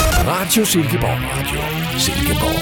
Radio Silkeborg. Radio Silkeborg.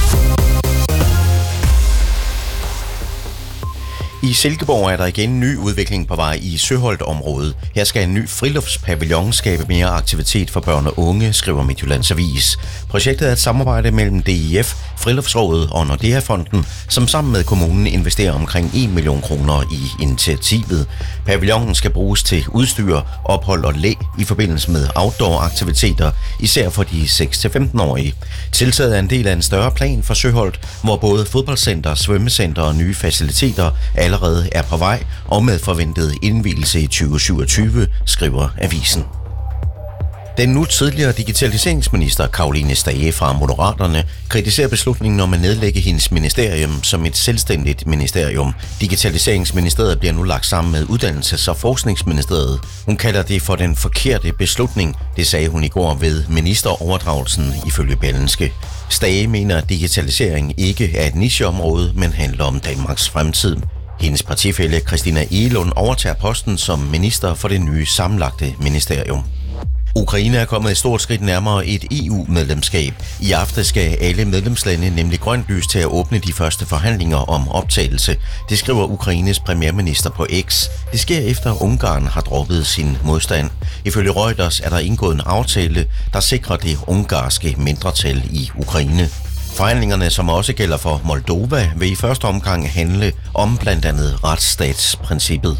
I Silkeborg er der igen en ny udvikling på vej i Søholt-området. Her skal en ny friluftspavillon skabe mere aktivitet for børn og unge, skriver Midtjyllands Avis. Projektet er et samarbejde mellem DIF, Friluftsrådet og Nordea-fonden, som sammen med kommunen investerer omkring 1 million kroner i initiativet. Pavillonen skal bruges til udstyr, ophold og læ i forbindelse med outdoor-aktiviteter, især for de 6-15-årige. Tiltaget er en del af en større plan for Søholt, hvor både fodboldcenter, svømmecenter og nye faciliteter allerede er på vej og med forventet indvielse i 2027, skriver avisen. Den nu tidligere digitaliseringsminister Caroline Stage fra Moderaterne kritiserer beslutningen om at nedlægge hendes ministerium som et selvstændigt ministerium. Digitaliseringsministeriet bliver nu lagt sammen med Uddannelses- og Forskningsministeriet. Hun kalder det for den forkerte beslutning. Det sagde hun i går ved ministeroverdragelsen ifølge Berlingske. Stage mener, at digitalisering ikke er et nicheområde, men handler om Danmarks fremtid. Hendes partifælle Christina Egelund overtager posten som minister for det nye sammenlagte ministerium. Ukraine er kommet et stort skridt nærmere et EU-medlemskab. I aften skal alle medlemslande nemlig grønt lys til at åbne de første forhandlinger om optagelse. Det skriver Ukraines premierminister på X. Det sker efter Ungarn har droppet sin modstand. Ifølge Reuters er der indgået en aftale, der sikrer det ungarske mindretal i Ukraine. Forhandlingerne, som også gælder for Moldova, vil i første omgang handle om blandt andet retsstatsprincippet.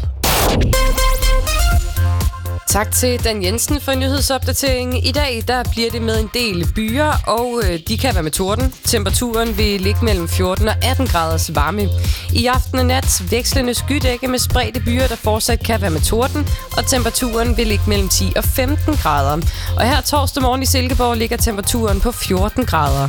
Tak til Dan Jensen for nyhedsopdateringen. I dag der bliver det med en del byer, og de kan være med torden. Temperaturen vil ligge mellem 14 og 18 graders varme. I aften og nat vekslende skydække med spredte byer, der fortsat kan være med torden, og temperaturen vil ligge mellem 10 og 15 grader. Og her torsdag morgen i Silkeborg ligger temperaturen på 14 grader.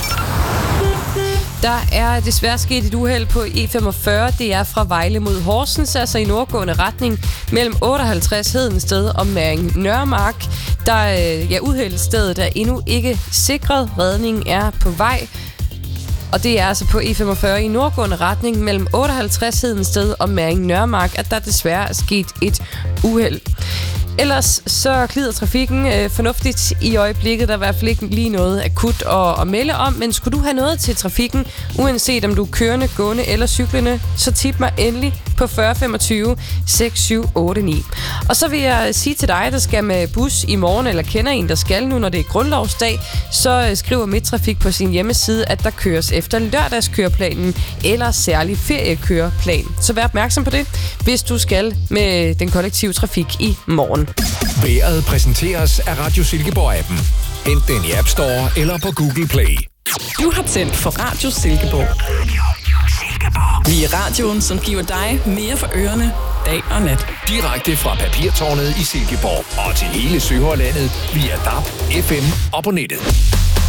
Der er desværre sket et uheld på E45. Det er fra Vejle mod Horsens, altså i nordgående retning, mellem 58 Hedensted og Mæring Nørremark. Uheldsstedet er endnu ikke sikret. Redningen er på vej. Og det er altså på E45 i nordgående retning mellem 58 Hedensted og Mæring Nørremark, at der desværre er sket et uheld. Ellers så glider trafikken fornuftigt i øjeblikket. Der er i hvert fald ikke lige noget akut at melde om. Men skulle du have noget til trafikken, uanset om du er kørende, gående eller cyklende, så tip mig endelig på 40 25 6789. Og så vil jeg sige til dig, der skal med bus i morgen, eller kender en, der skal nu, når det er grundlovsdag, så skriver Midttrafik på sin hjemmeside, at der køres efter lørdagskøreplanen eller særlig feriekøreplan. Så vær opmærksom på det, hvis du skal med den kollektive trafik i morgen. Vejret præsenteres af Radio Silkeborg-appen. Hent den i App Store eller på Google Play. Du har tændt for Radio Silkeborg. Vi er radioen, som giver dig mere for ørerne dag og nat. Direkte fra Papirtårnet i Silkeborg og til hele Søhøjlandet via DAB, FM og på nettet.